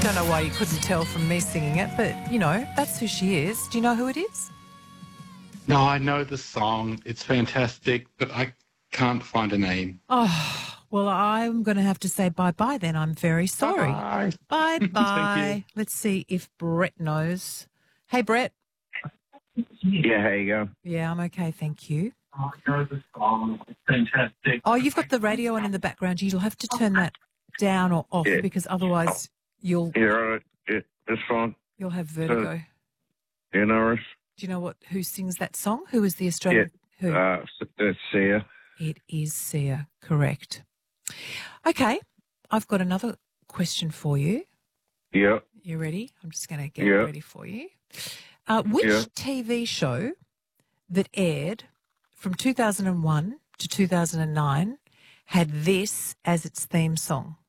don't know why you couldn't tell from me singing it, but, you know, that's who she is. Do you know who it is? No, I know the song. It's fantastic, but I can't find a name. Oh, well, I'm going to have to say bye-bye then. I'm very sorry. Bye. Bye-bye. Thank you. Let's see if Brett knows. Hey, Brett. Yeah, how you going? Yeah, I'm okay, thank you. I know the song. It's fantastic. Oh, you've got the radio on in the background. You'll have to turn that down or off because otherwise you'll right. Yeah, it's fine. you'll have vertigo. Yeah, no worries. Do you know who sings that song? Who is the Australian? Who? It's Sia. It is Sia, correct. Okay, I've got another question for you. Yeah. You ready? I'm just going to get it ready for you. Which TV show that aired from 2001 to 2009 had this as its theme song?